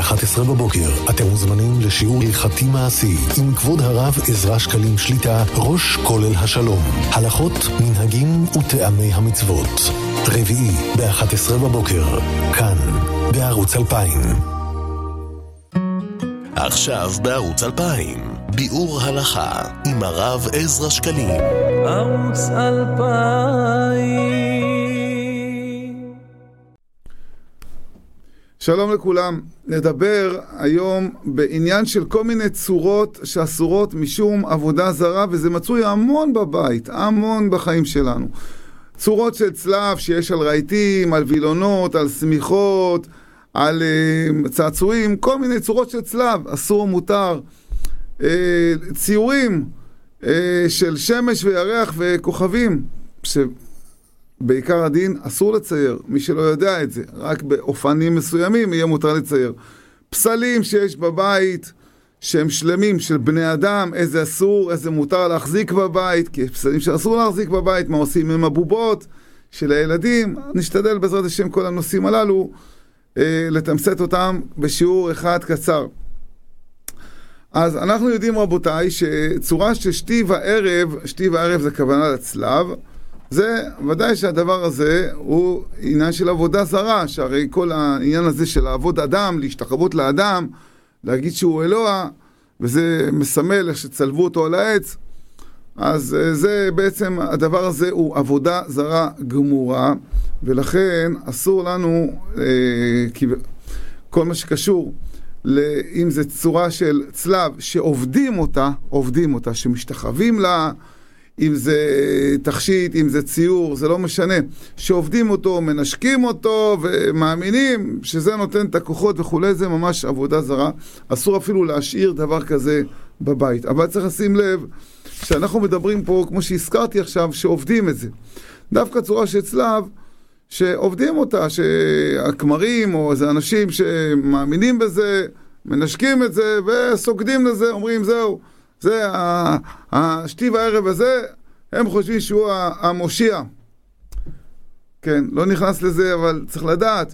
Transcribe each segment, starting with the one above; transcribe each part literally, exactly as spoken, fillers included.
ב-אחת עשרה בבוקר אתם מוזמנים לשיעור הלכתי מעשי עם כבוד הרב עזרא שקלים שליטה, ראש כולל השלום, הלכות, מנהגים וטעמי המצוות. רביעי ב-אחת עשרה בבוקר, כאן בערוץ אלפיים. עכשיו בערוץ אלפיים, ביאור הלכה עם הרב עזרא שקלים. ערוץ אלפיים. שלום לכולם. נדבר היום בעניין של כל מיני צורות שאסורות משום עבודה זרה, וזה מצוי המון בבית, המון בחיים שלנו. צורות של צלב שיש על רהיטים, על וילונות, על סמיכות, על uh, צעצועים, כל מיני צורות של צלב, אסור מותר. Uh, ציורים uh, של שמש וירח וכוכבים, שבעיקר הדין אסור לצייר, מי שלא יודע את זה, רק באופנים מסוימים יהיה מותר לצייר. פסלים שיש בבית, שהם שלמים של בני אדם, איזה אסור, איזה מותר להחזיק בבית, כי יש פסלים שאסור להחזיק בבית, מה עושים עם הבובות של הילדים. נשתדל בעזרת השם כל הנושאים הללו, לתמצת אותם בשיעור אחד קצר. אז אנחנו יודעים רבותיי שצורה של שתי וערב, שתי וערב זה כוונה לצלב, זה ודאי שהדבר הזה הוא עניין של עבודה זרה, שהרי כל העניין הזה של לעבוד אדם, להשתחוות לאדם, להגיד שהוא אלוה, וזה מסמל איך שצלבו אותו על העץ, אז זה בעצם הדבר הזה הוא עבודה זרה גמורה, ולכן אסור לנו אה, כל מה שקשור אם זה צורה של צלב שעובדים אותה, עובדים אותה, שמשתחווים לה, אם זה תכשיט, אם זה ציור, זה לא משנה, שעובדים אותו, מנשקים אותו ומאמינים שזה נותן את הכוחות וכו', זה ממש עבודה זרה. אסור אפילו להשאיר דבר כזה בבית, אבל צריך לשים לב שאנחנו מדברים פה, כמו שהזכרתי עכשיו, שעובדים את זה. דווקא צורה של צלב שעובדים אותה, שהכמרים או איזה אנשים שמאמינים בזה, מנשקים את זה וסוגדים לזה, אומרים זהו, זה השתי והערב הזה, הם חושבים שהוא המושיע. כן, לא נכנס לזה, אבל צריך לדעת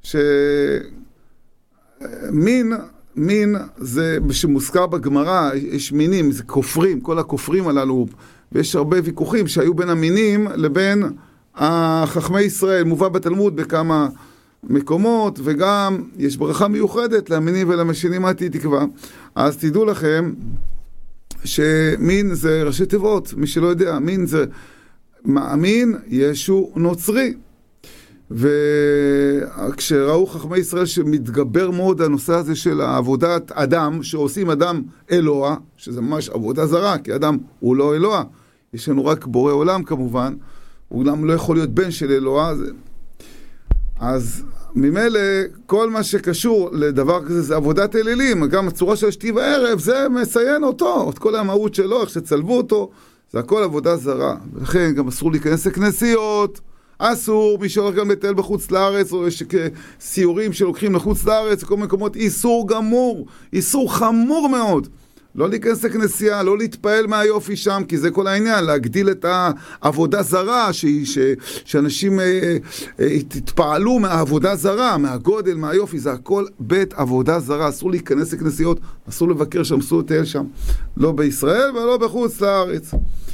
שמין, מין זה שמוזכר בגמרא, יש מינים, זה כופרים, כל הכופרים הללו, ויש הרבה ויכוחים שהיו בין המינים לבין החכמי ישראל, מובא בתלמוד בכמה מקומות, וגם יש ברכה מיוחדת למינים ולמשינים עתיד תקווה. אז תדעו לכם שמין זה ראשי תיבות, מי שלא יודע, מין זה מאמין ישו נוצרי. וכשראו חכמי ישראל שמתגבר מאוד הנושא הזה של עבודת אדם, שעושים אדם אלוה, שזה ממש עבודה זרה, כי אדם הוא לא אלוה, יש לנו רק בורא עולם כמובן, הוא גם לא יכול להיות בן של אלוה, אז, אז ממילא כל מה שקשור לדבר כזה זה עבודת אלילים, גם הצורה של שתי וערב זה מציין אותו, את כל המהות שלו, איך שצלבו אותו, זה הכל עבודה זרה. ולכן גם אסור להיכנס לכנסיות, אסור, מי שהולך גם לטייל בחוץ לארץ, או יש סיורים שלוקחים לחוץ לארץ, כל מקומות, איסור גמור, איסור חמור מאוד. לא להיכנס לכנסייה, לא להתפעל מהיופי שם, כי זה כל העניין, להגדיל את העבודה זרה, ש, ש, שאנשים אה, אה, תתפעלו מהעבודה זרה, מהגודל, מהיופי, זה הכל בית עבודה זרה, אסור להיכנס לכנסיות, אסור לבקר שם, אסור לטייל שם, לא בישראל ולא בחוץ לארץ.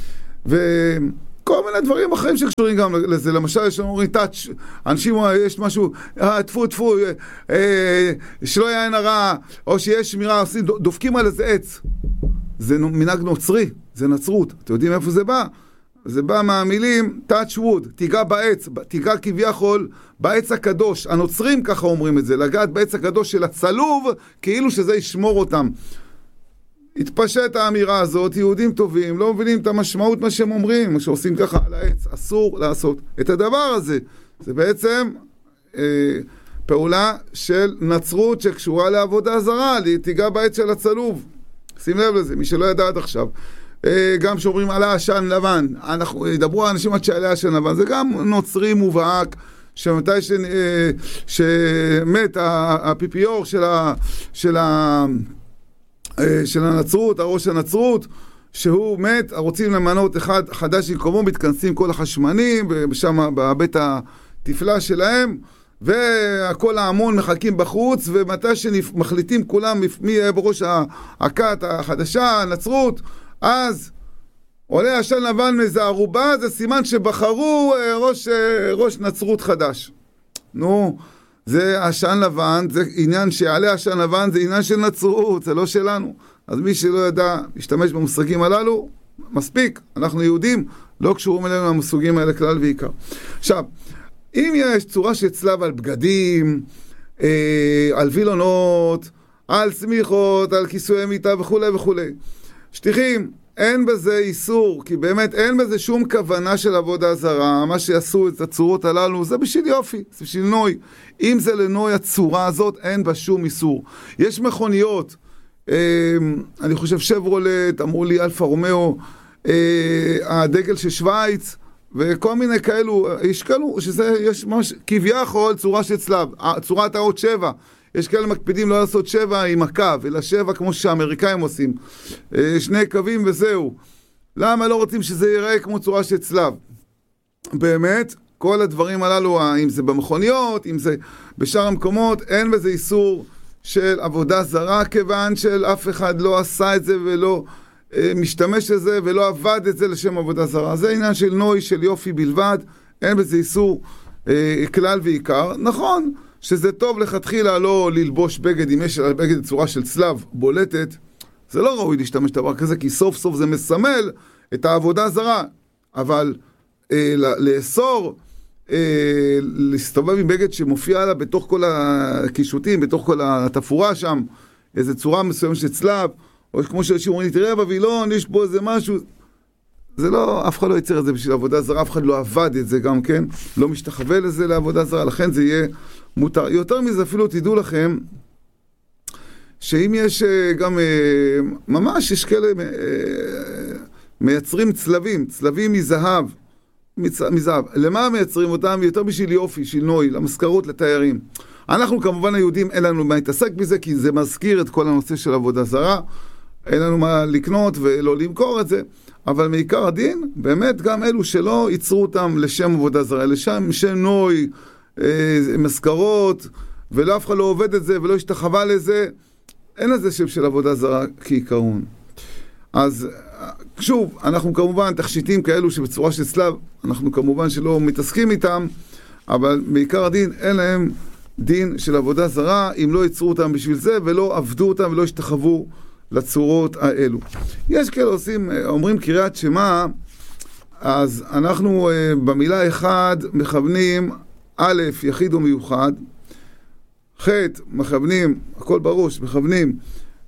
וכל מיני דברים אחרים שקשורים גם לזה, למשל יש לנו אומרים טאץ', אנשים יש משהו, תפו תפו, אה, שלא יהיה הרע, או שיש שמירה, דופקים על איזה עץ, זה מנהג נוצרי, זה נצרות. אתם יודעים איפה זה בא? זה בא מהמילים touch wood, תיגע בעץ, תיגע כביכול בעץ הקדוש. הנוצרים ככה אומרים את זה, לגעת בעץ הקדוש של הצלוב, כאילו שזה ישמור אותם. התפשט האמירה הזאת, יהודים טובים לא מבינים את המשמעות מה שהם אומרים, שעושים ככה על העץ, אסור לעשות את הדבר הזה. זה בעצם אה, פעולה של נצרות שקשורה לעבודה זרה, תיגע בעץ של הצלוב. שים לב לזה, מי שלא ידע עד עכשיו. אה, גם שאומרים עלה עשן לבן, אנחנו ידברו האנשים עד שעלה עשן לבן, זה גם נוצרי מובהק, שמתי ש, אה, שמת האפיפיור של ה... של ה של הנצרות, הראש הנצרות, שהוא מת, רוצים למנות אחד חדש במקומו, מתכנסים כל החשמנים, ושם בבית התפלה שלהם, וכל ההמון מחכים בחוץ, ומתי שמחליטים כולם מי יהיה בראש הכת החדשה, הנצרות, אז עולה עשן לבן מאיזה ערובה, זה סימן שבחרו ראש, ראש נצרות חדש. נו, זה עשן לבן, זה עניין שעלה עשן לבן, זה עניין של נצרות, זה לא שלנו. אז מי שלא ידע להשתמש במושגים הללו, מספיק, אנחנו יהודים, לא קשורים אלינו המושגים האלה כלל ועיקר. עכשיו, אם יש צורה של צלב על בגדים, אה, על וילונות, על סמיכות, על כיסויי מיטה וכו' וכו'. שטיחים, אין בזה איסור, כי באמת אין בזה שום כוונה של עבודה זרה. מה שיעשו את הצורות הללו זה בשביל יופי, זה בשביל נוי. אם זה לנוי הצורה הזאת, אין בה שום איסור. יש מכוניות, אה, אני חושב שברולט, אמרו לי אלפה רומאו, אה, הדגל של שוויץ, וכל מיני כאלו, יש כאלו שזה, יש ממש כביכול צורה של צלב, צורת האות שבע, יש כאלה מקפידים לא לעשות שבע עם הקו, אלא שבע כמו שהאמריקאים עושים, שני קווים וזהו. למה לא רוצים שזה ייראה כמו צורה של צלב? באמת, כל הדברים הללו, אם זה במכוניות, אם זה בשאר המקומות, אין בזה איסור של עבודה זרה, כיוון של אף אחד לא עשה את זה ולא משתמש לזה ולא עבד את זה לשם עבודה זרה. זה עניין של נוי, של יופי בלבד, אין בזה איסור אה, כלל ועיקר. נכון שזה טוב לכתחילה לא ללבוש בגד, אם יש בגד צורה של צלב בולטת, זה לא ראוי להשתמש דבר כזה, כי סוף סוף זה מסמל את העבודה הזרה. אבל אה, לאסור, אה, להסתובב עם בגד שמופיע לה בתוך כל הקישוטים, בתוך כל התפורה שם, איזו צורה מסוימת של צלב, או כמו שאנשים אומרים, תראה בווילון, יש פה איזה משהו, זה לא, אף אחד לא ייצר את זה בשביל עבודה זרה, אף אחד לא עבד את זה גם כן, לא משתחווה לזה לעבודה זרה, לכן זה יהיה מותר. יותר מזה אפילו תדעו לכם, שאם יש גם, ממש יש כאלה מייצרים צלבים, צלבים מזהב, מזהב. למה מייצרים אותם? יותר בשביל יופי, של נוי, למזכרות, לתיירים. אנחנו כמובן היהודים, אין לנו מה להתעסק בזה, כי זה מזכיר את כל הנושא של עבודה זרה, אין לנו מה לקנות ולא למכור את זה, אבל מעיקר הדין, באמת גם אלו שלא ייצרו אותם לשם עבודה זרה, לשם שם נוי, אה, מזכרות, ולא אף אחד לא עובד את זה ולא השתחווה לזה, אין לזה שם של עבודה זרה כעיקרון. אז שוב, אנחנו כמובן תכשיטים כאלו שבצורה של צלב, אנחנו כמובן שלא מתעסקים איתם, אבל מעיקר הדין אין להם דין של עבודה זרה, אם לא ייצרו אותם בשביל זה, ולא עבדו אותם ולא השתחוו לצורות האלו. יש כאלה עושים, אומרים קריאת שמע, אז אנחנו במילה אחד מכוונים א', יחיד ומיוחד, ח', מכוונים, הכל בראש, מכוונים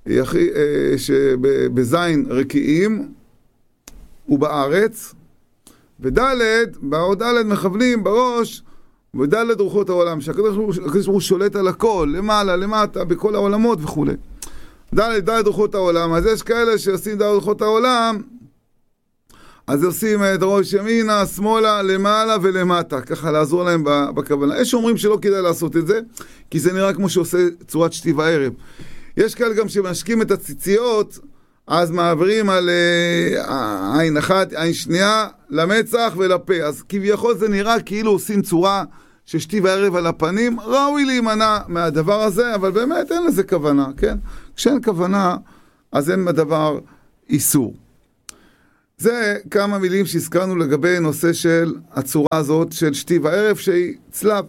שבזין רקיעים ובארץ, וד', בעוד ד' מכוונים בראש, וד' רוחות העולם, שהקדוש ברוך הוא שולט על הכל, למעלה, למטה, בכל העולמות וכו'. ד' ד' רוחות העולם, אז יש כאלה שעושים ד' רוחות העולם, אז עושים את ראש ימינה, שמאלה, למעלה ולמטה, ככה לעזור להם בכוונה. יש שאומרים שלא כדאי לעשות את זה, כי זה נראה כמו שעושה צורת שתי וערב. יש כאלה גם שמשקים את הציציות, אז מעברים על uh, עין אחת, עין שנייה, למצח ולפה. אז כביכול זה נראה כאילו עושים צורה של שתי וערב על הפנים. ראוי להימנע מהדבר הזה, אבל באמת אין לזה כוונה, כן? כשאין כוונה, אז אין הדבר איסור. זה כמה מילים שהזכרנו לגבי נושא של הצורה הזאת של שתי וערב שהיא צלב.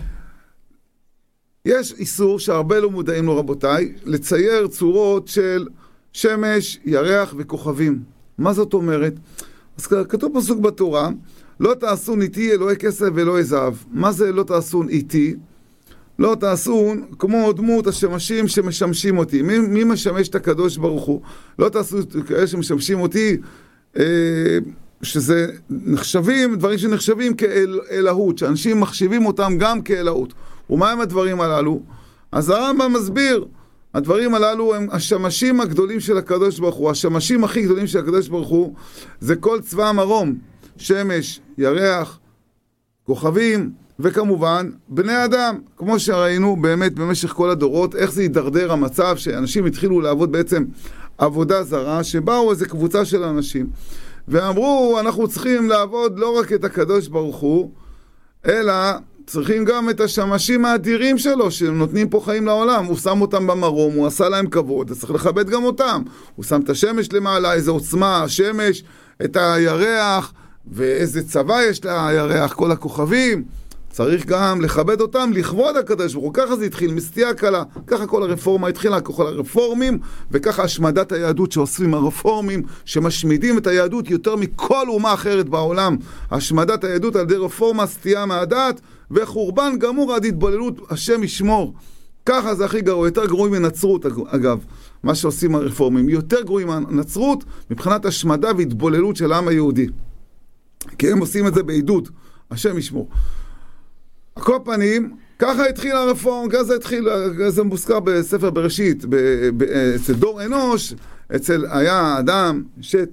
יש איסור שהרבה לא מודעים לו רבותיי, לצייר צורות של שמש, ירח וכוכבים. מה זאת אומרת? אז כתוב פסוק בתורה, לא תעשון איתי אלוהי כסף ואלוהי זהב. מה זה לא תעשון איתי? לא תעשון כמו דמות השמשים שמשמשים אותי. מי, מי משמש את הקדוש ברוך הוא? לא תעשו כאלה שמשמשים אותי, אה, שזה נחשבים, דברים שנחשבים כאלהות, שאנשים מחשיבים אותם גם כאלהות. ומה הם הדברים הללו? אז הרמב"ם מסביר, הדברים הללו הם השמשים הגדולים של הקדוש ברוך הוא. השמשים הכי גדולים של הקדוש ברוך הוא זה כל צבא המרום, שמש, ירח, כוכבים, וכמובן בני אדם, כמו שראינו באמת במשך כל הדורות, איך זה יידרדר המצב שאנשים התחילו לעבוד בעצם עבודה זרה, שבאו איזו קבוצה של אנשים ואמרו אנחנו צריכים לעבוד לא רק את הקדוש ברוך הוא, אלא צריכים גם את השמשים האדירים שלו, שנותנים פה חיים לעולם. הוא שם אותם במרום, הוא עשה להם כבוד, אז צריך לכבד גם אותם. הוא שם את השמש למעלה, איזו עוצמה, השמש, את הירח, ואיזה צבא יש לירח, כל הכוכבים. צריך גם לכבד אותם, לכבוד הקדוש ברוך הוא. ככה זה התחיל, מסטייה קלה. ככה כל הרפורמה התחילה, כל הרפורמים, וככה השמדת היהדות שעושים הרפורמים, שמשמידים את היהדות יותר מכל אומה אחרת בעולם. השמדת היהדות על ידי רפורמה, סטייה מהדת, וחורבן גמור עד התבוללות, השם ישמור. ככה זה הכי גרוע, יותר גרוע מנצרות, אגב. מה שעושים הרפורמים, יותר גרועים מהנצרות, מבחינת השמדה והתבוללות של העם היהודי. כי הם עושים את זה בעידוד, השם ישמור. הכל פנים, ככה התחיל הרפורם, ככה זה התחיל, זה מוזכר בספר בראשית, ב, ב, אצל דור אנוש, אצל היה אדם, שת,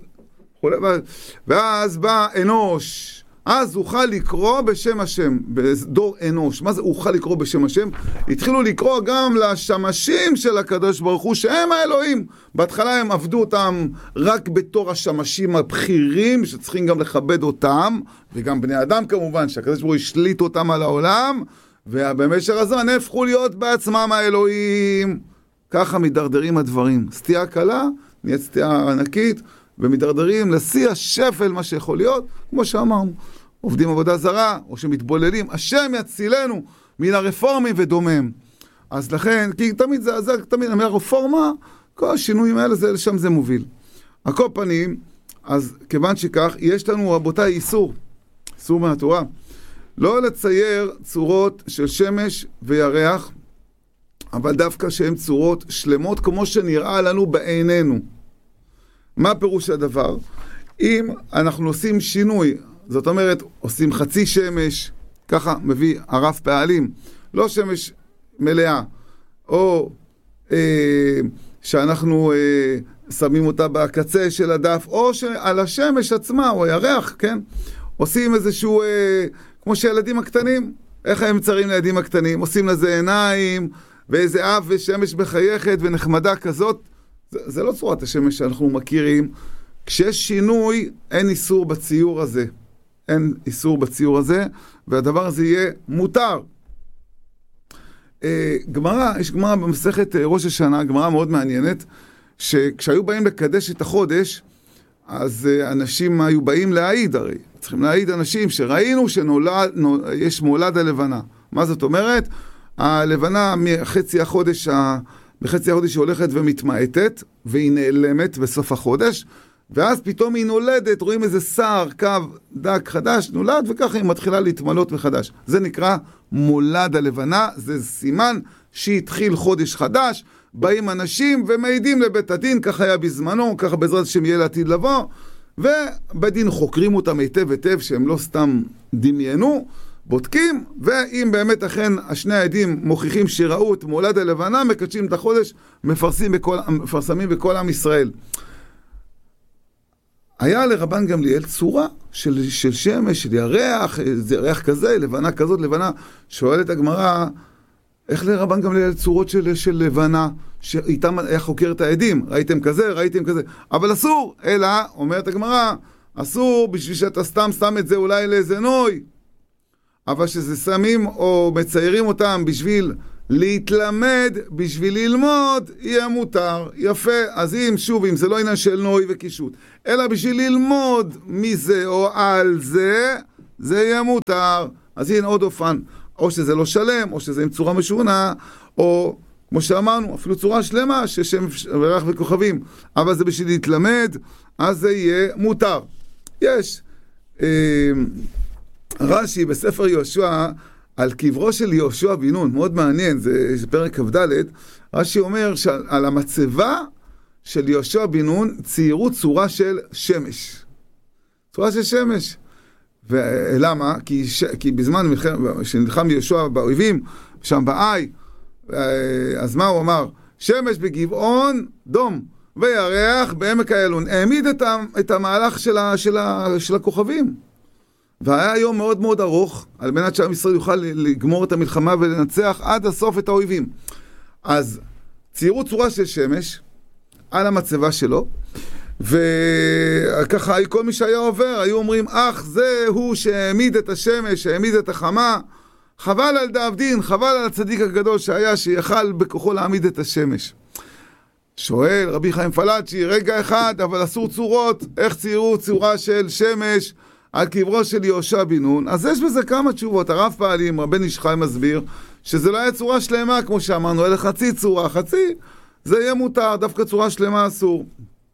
ואז בא אנוש, אז אוכל לקרוא בשם השם, בדור אנוש. מה זה אוכל לקרוא בשם השם? התחילו לקרוא גם לשמשים של הקדוש ברוך הוא, שהם האלוהים. בהתחלה הם עבדו אותם רק בתור השמשים הבכירים, שצריכים גם לכבד אותם, וגם בני אדם כמובן, שהקדוש ברוך הוא השליט אותם על העולם, ובמשך הזמן הפכו להיות בעצמם האלוהים. ככה מדרדרים הדברים. סטייה קלה, נהיית סטייה ענקית, ומדרדרים לשיא השפל מה שיכול להיות, כמו שאמרנו, עובדים עבודה זרה, או שמתבוללים, השם יצילנו מן הרפורמים ודומם. אז לכן, כי תמיד זה, זה תמיד, מהרפורמה, כל השינויים האלה, זה, לשם זה מוביל. הכל פנים, אז כיוון שכך, יש לנו רבותיי איסור, איסור מהתורה, לא לצייר צורות של שמש וירח, אבל דווקא שהן צורות שלמות, כמו שנראה לנו בעינינו. מה פירוש הדבר? אם אנחנו עושים שינוי, זאת אומרת, עושים חצי שמש, ככה מביא הרב פעלים, לא שמש מלאה, או אה, שאנחנו אה, שמים אותה בקצה של הדף, או שעל השמש עצמה, או הירח, כן? עושים איזשהו, אה, כמו שהילדים הקטנים, איך הם מצרים לילדים הקטנים? עושים לזה עיניים, ואיזה אף ושמש בחייכת ונחמדה כזאת, זה, זה לא צורת השמש שאנחנו מכירים. כשיש שינוי, אין איסור בציור הזה. אין איסור בציור הזה, והדבר הזה יהיה מותר. אה, גמרא, יש גמרא במסכת ראש השנה, גמרא מאוד מעניינת, שכשהיו באים לקדש את החודש, אז אה, אנשים היו באים להעיד הרי. צריכים להעיד אנשים שראינו שיש מולד הלבנה. מה זאת אומרת? הלבנה מחצי החודש, בחצי החודש היא הולכת ומתמעטת, והיא נעלמת בסוף החודש, ואז פתאום היא נולדת, רואים איזה שר, קו דק חדש, נולד, וככה היא מתחילה להתמלות מחדש. זה נקרא מולד הלבנה, זה סימן שהתחיל חודש חדש, באים אנשים ומעידים לבית הדין, ככה היה בזמנו, ככה בעזרת השם יהיה לעתיד לבוא, ובדין חוקרים אותם היטב היטב, שהם לא סתם דמיינו, בודקים, ואם באמת אכן השני העדים מוכיחים שראו את מולד הלבנה, מקדשים את החודש, מפרסמים בכל, מפרסמים בכל עם ישראל. היה לרבן גמליאל צורה של, של שמש, של ירח, זה ירח כזה, לבנה כזאת, לבנה. שואלת הגמרא, איך לרבן גמליאל צורות של, של לבנה, שאיתם היה חוקר את העדים, ראיתם כזה, ראיתם כזה, אבל אסור, אלא, אומרת הגמרא, אסור בשביל שאתה סתם שם את זה אולי לאיזה נוי, אבל שזה שמים או מציירים אותם בשביל להתלמד, בשביל ללמוד, יהיה מותר, יפה. אז אם שוב, אם זה לא עניין של נוי וקישוט, אלא בשביל ללמוד מזה או על זה, זה יהיה מותר. אז הנה עוד אופן, או שזה לא שלם, או שזה עם צורה משונה, או כמו שאמרנו, אפילו צורה שלמה, ששם ורח וכוכבים, אבל זה בשביל להתלמד, אז זה יהיה מותר. יש אה, רש"י בספר יהושע, על קברו של יהושע בן נון, מאוד מעניין, זה, זה פרק כ"ד, רש"י אומר שעל המצבה של יהושע בן נון ציירו צורה של שמש. צורה של שמש. ולמה? כי, ש... כי בזמן שנלחם יהושע באויבים, שם באי, אז מה הוא אמר? שמש בגבעון דום, וירח בעמק איילון. העמיד את, ה... את המהלך של, ה... של, ה... של הכוכבים. והיה יום מאוד מאוד ארוך, על מנת שעם ישראל יוכל לגמור את המלחמה ולנצח עד הסוף את האויבים. אז ציירו צורה של שמש על המצבה שלו, וככה כל מי שהיה עובר, היו אומרים, אך זה הוא שהעמיד את השמש, שהעמיד את החמה, חבל על דאבדין, חבל על הצדיק הגדול שהיה, שיכל בכוחו להעמיד את השמש. שואל רבי חיים פלאצ'י, רגע אחד, אבל אסור צורות, איך ציירו צורה של שמש על קברו של יהושע בן נון? אז יש בזה כמה תשובות. הרב פעלים, רבן איש חי מסביר, שזה לא היה צורה שלמה, כמו שאמרנו, אלא חצי צורה, חצי, זה יהיה מותר, דווקא צורה שלמה אסור.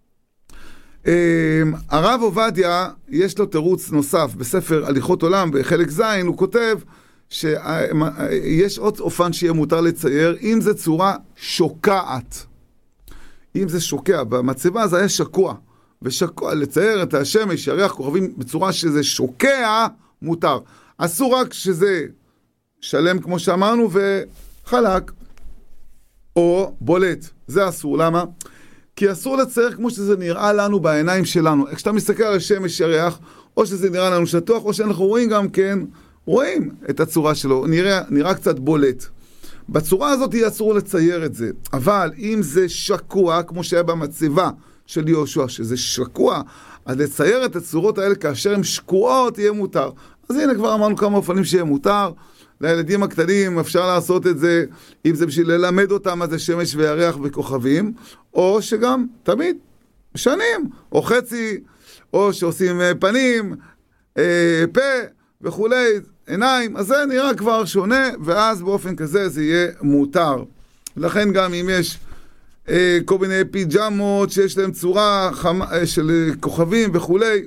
הרב עובדיה, יש לו תירוץ נוסף, בספר הליכות עולם, בחלק זין, הוא כותב, שיש עוד אופן שיהיה מותר לצייר, אם זה צורה שוקעת. אם זה שוקע, במצבה זה היה שקוע, ושקוע, לצייר את השמש, ירח, כוכבים, בצורה שזה שוקע, מותר. אסור רק שזה שלם, כמו שאמרנו, וחלק, או בולט. זה אסור. למה? כי אסור לצייר כמו שזה נראה לנו בעיניים שלנו. כשאתה מסתכל על השמש ירח, או שזה נראה לנו שטוח, או שאנחנו רואים גם כן, רואים את הצורה שלו, נראה, נראה קצת בולט. בצורה הזאת יהיה אסור לצייר את זה. אבל אם זה שקוע, כמו שהיה במצבה של יהושע, שזה שקוע, אז לצייר את הצורות האלה כאשר הן שקועות יהיה מותר. אז הנה כבר אמרנו כמה אופנים שיהיה מותר. לילדים הקטנים אפשר לעשות את זה, אם זה בשביל ללמד אותם מה זה שמש וירח וכוכבים, או שגם תמיד שנים, או חצי, או שעושים פנים, פה וכולי, עיניים, אז זה נראה כבר שונה, ואז באופן כזה זה יהיה מותר. לכן גם אם יש אה, כל מיני פיג'מות שיש להם צורה חמה, אה, של כוכבים וכולי,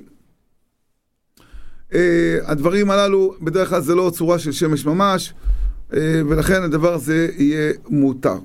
אה, הדברים הללו בדרך כלל זה לא צורה של שמש ממש, אה, ולכן הדבר הזה יהיה מותר.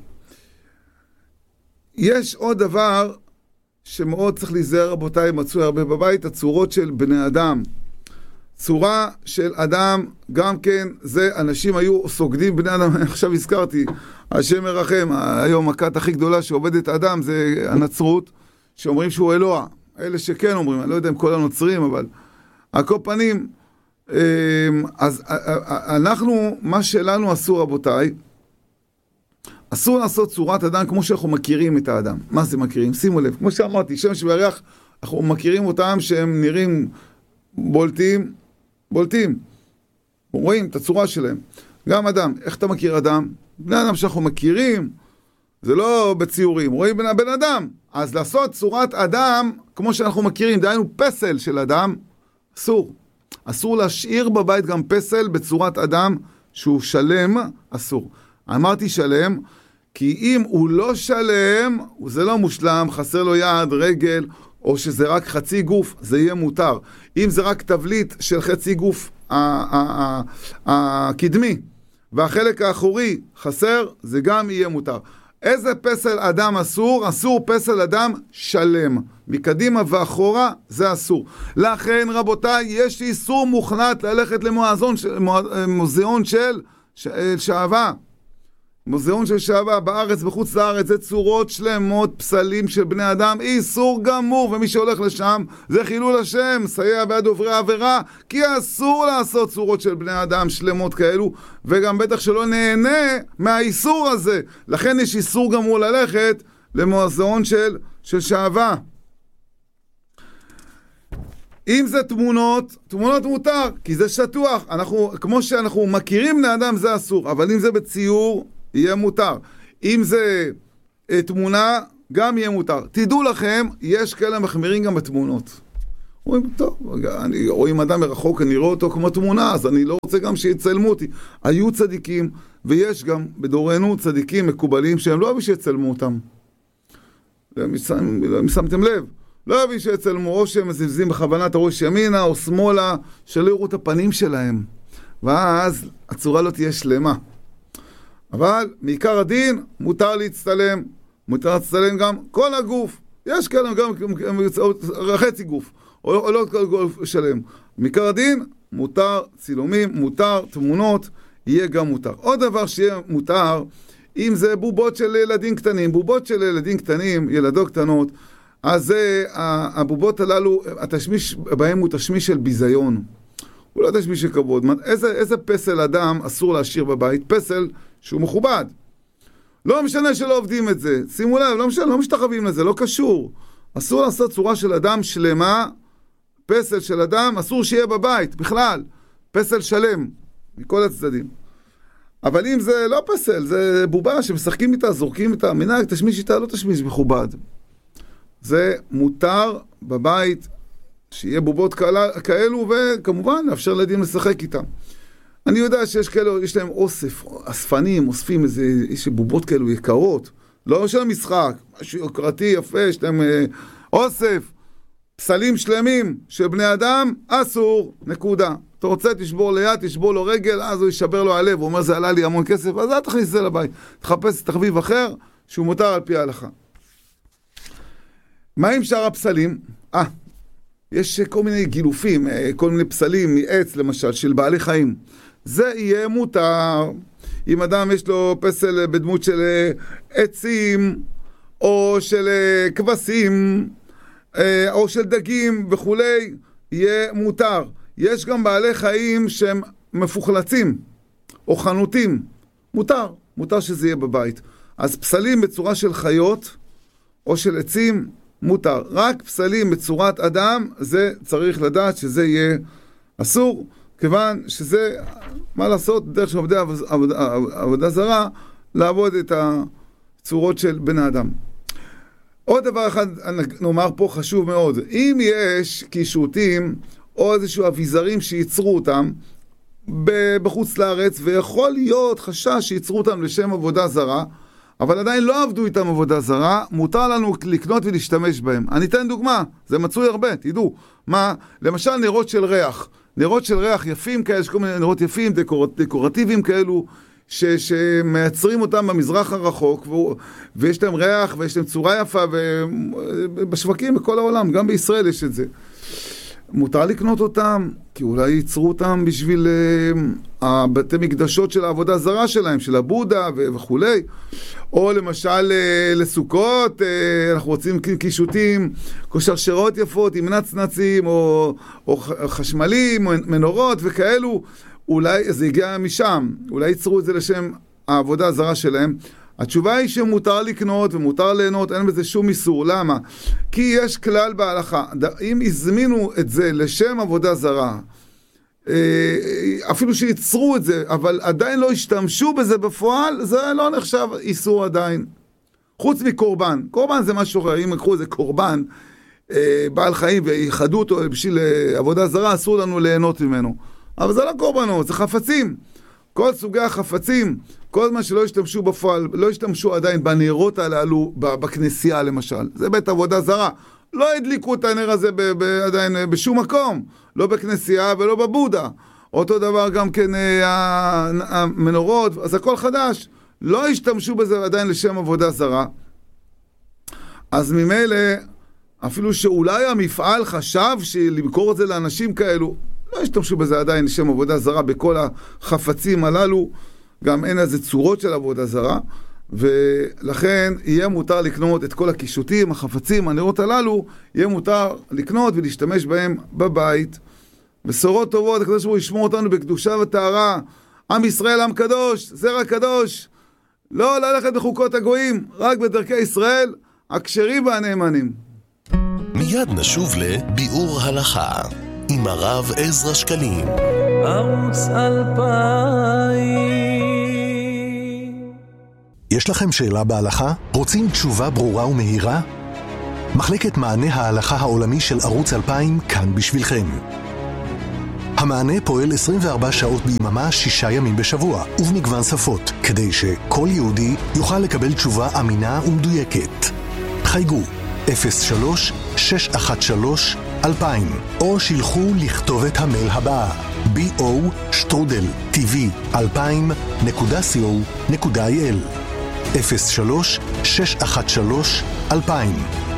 יש עוד דבר שמאוד צריך להיזהר, רבותיי, מצוי הרבה בבית, הצורות של בני אדם. צורה של אדם, גם כן, זה אנשים היו סוגדים בני אדם, עכשיו הזכרתי, השם מרחם, היום הכת הכי גדולה שעובדת אדם, זה הנצרות, שאומרים שהוא אלוה, אלה שכן אומרים, אני לא יודע אם כל הנוצרים, אבל על כל פנים, אז אנחנו, מה שלנו אסור, רבותיי, אסור לעשות צורת אדם כמו שאנחנו מכירים את האדם. מה זה מכירים? שימו לב, כמו שאמרתי, שמש וירח, אנחנו מכירים אותם שהם נראים בולטים, בולטים, רואים את הצורה שלהם. גם אדם, איך אתה מכיר אדם? בני אדם שאנחנו מכירים, זה לא בציורים, רואים בן, בן אדם. אז לעשות צורת אדם, כמו שאנחנו מכירים, דהיינו פסל של אדם, אסור. אסור להשאיר בבית גם פסל בצורת אדם שהוא שלם, אסור. אמרתי שלם, כי אם הוא לא שלם, זה לא מושלם, חסר לו יד, רגל, או שזה רק חצי גוף, זה יהיה מותר. אם זה רק תבליט של חצי גוף הקדמי, והחלק האחורי חסר, זה גם יהיה מותר. איזה פסל אדם אסור? אסור פסל אדם שלם. מקדימה ואחורה זה אסור. לכן רבותיי, יש איסור מוחלט ללכת למוזיאון של שעווה. מוזיאון של שעווה בארץ, בחוץ לארץ, זה צורות שלמות, פסלים של בני אדם, איסור גמור, ומי שהולך לשם זה חילול השם, סייע ביד עוברי עבירה, כי אסור לעשות צורות של בני אדם שלמות כאלו, וגם בטח שלא נהנה מהאיסור הזה. לכן יש איסור גמור ללכת למוזיאון של, של שעווה. אם זה תמונות, תמונות מותר, כי זה שטוח. אנחנו, כמו שאנחנו מכירים בני אדם, זה אסור, אבל אם זה בציור, יהיה מותר. אם זה אה, תמונה, גם יהיה מותר. תדעו לכם, יש כאלה מחמירים גם בתמונות. רואים, טוב, אני רואים אדם מרחוק, אני רואה אותו כמו תמונה, אז אני לא רוצה גם שיצלמו אותי. היו צדיקים, ויש גם בדורנו צדיקים מקובלים, שהם לא אוהבים שיצלמו אותם. אם שמתם לב, לא אוהבים שיצלמו, או שהם מזיזים בכוונת הראש ימינה או שמאלה, שלא יראו את הפנים שלהם. ואז הצורה לא תהיה שלמה. אבל מעיקר הדין מותר להצטלם, מותר להצטלם גם כל הגוף. יש כאלה גם חצי גוף, או, או לא כל גוף שלם. מעיקר הדין מותר צילומים, מותר תמונות, יהיה גם מותר. עוד דבר שיהיה מותר, אם זה בובות של ילדים קטנים, בובות של ילדים קטנים, ילדות קטנות, אז זה, הבובות הללו, התשמיש בהם הוא תשמיש של ביזיון. הוא לא תשמיש של כבוד. איזה, איזה פסל אדם אסור להשאיר בבית? פסל שהוא מכובד. לא משנה שלא עובדים את זה. שימו לב, לא משנה, לא משתחווים לזה, לא קשור. אסור לעשות צורה של אדם שלמה, פסל של אדם, אסור שיהיה בבית, בכלל. פסל שלם, מכל הצדדים. אבל אם זה לא פסל, זה בובה שמשחקים איתה, זורקים איתה, מנהג, תשמיש איתה, לא תשמיש מכובד. זה מותר בבית, שיהיה בובות כאלה, כאלו, וכמובן, לאפשר לילדים לשחק איתם. אני יודע שיש כאלו, יש להם אוסף, אספנים, אוספים איזה, יש בובות כאלו יקרות, לא של המשחק, משהו יקרתי, יפה, יש להם אה, אוסף, פסלים שלמים של בני אדם, אסור, נקודה. אתה רוצה, תשבור ליד, תשבור לו רגל, אז הוא ישבר לו הלב, הוא אומר, זה עלה לי המון כסף, אז אל תכניס את זה לבית. תחפש תחביב אחר, שהוא מותר על פי ההלכה. מה עם שאר הפסלים? אה, יש כל מיני גילופים, כל מיני פסלים מעץ, למשל, של בעלי חיים. זה יהיה מותר. אם אדם יש לו פסל בדמות של עצים, או של כבשים, או של דגים וכולי, יהיה מותר. יש גם בעלי חיים שהם מפוחלצים, או חנותים. מותר, מותר שזה יהיה בבית. אז פסלים בצורה של חיות, או של עצים, מותר. רק פסלים בצורת אדם, זה צריך לדעת שזה יהיה אסור, כיוון שזה, מה לעשות, דרך של עבודה, עבודה, עבודה זרה, לעבוד את הצורות של בן האדם. עוד דבר אחד נאמר פה חשוב מאוד, אם יש קישוטים או איזשהו אביזרים שיצרו אותם בחוץ לארץ, ויכול להיות חשש שיצרו אותם לשם עבודה זרה, אבל עדיין לא עבדו איתם עבודה זרה, מותר לנו לקנות ולהשתמש בהם. אני אתן דוגמה, זה מצוי הרבה, תדעו. מה? למשל נרות של ריח. נרות של ריח יפים כאלה, יש כל מיני נרות יפים, דקור, דקורטיביים כאלו, ש, שמייצרים אותם במזרח הרחוק, ו, ויש להם ריח ויש להם צורה יפה, ובשווקים בכל העולם, גם בישראל יש את זה. מותר לקנות אותם, כי אולי ייצרו אותם בשביל uh, הבתי מקדשות של העבודה זרה שלהם, של הבודה ו- וכולי. או למשל uh, לסוכות, uh, אנחנו רוצים קישוטים, שרשרות יפות עם נצנצים, או, או חשמלים, או מנורות וכאלו. אולי זה הגיע משם, אולי ייצרו את זה לשם העבודה הזרה שלהם. התשובה היא שמותר לקנות ומותר ליהנות, אין בזה שום איסור. למה? כי יש כלל בהלכה, אם הזמינו את זה לשם עבודה זרה, אפילו שיצרו את זה, אבל עדיין לא השתמשו בזה בפועל, זה לא נחשב איסור עדיין. חוץ מקורבן. קורבן זה משהו אחר, אם יקחו איזה קורבן, בעל חיים ויחדו אותו בשביל עבודה זרה, אסור לנו ליהנות ממנו. אבל זה לא קורבנות, זה חפצים. כל סוגי החפצים, כל מה שלא השתמשו בפועל, לא השתמשו עדיין בנרות הללו בכנסייה למשל. זה בית עבודה זרה. לא הדליקו את הנר הזה ב- ב- עדיין בשום מקום. לא בכנסייה ולא בבודה. אותו דבר גם כן המנורות, אז הכל חדש. לא השתמשו בזה עדיין לשם עבודה זרה. אז ממילא, אפילו שאולי המפעל חשב שלמכור את זה לאנשים כאלו, לא השתמשו בזה עדיין לשם עבודה זרה בכל החפצים הללו, גם אין איזה צורות של עבודה זרה, ולכן יהיה מותר לקנות את כל הקישוטים, החפצים, הנרות הללו, יהיה מותר לקנות ולהשתמש בהם בבית. בשורות טובות, הקדוש ברוך הוא ישמור אותנו בקדושה וטהרה, עם ישראל עם קדוש, זרע קדוש, לא ללכת בחוקות הגויים, רק בדרכי ישראל, הכשרים והנאמנים. מיד נשוב לביאור הלכה. עם הרב עזרא שקלים. ערוץ אלפיים. יש לכם שאלה בהלכה? רוצים תשובה ברורה ומהירה? מחלקת מענה ההלכה העולמי של ערוץ אלפיים כאן בשבילכם. המענה פועל עשרים וארבע שעות ביממה, שישה ימים בשבוע, ובמגוון שפות, כדי שכל יהודי יוכל לקבל תשובה אמינה ומדויקת. חייגו אפס שלוש שש אחת שלוש אלפיים, או שילחו לכתובת המייל הבאה בי או שטרודל טי וי אלפיים נקודה סי או נקודה איי אל אפס שלוש שש אחת שלוש אלפיים.